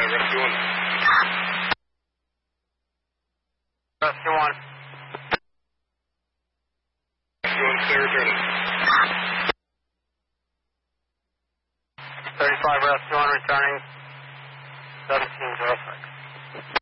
Rescue 1. Rescue 1. Rescue 1, clear returning. 35 Rescue 1 returning. 1706.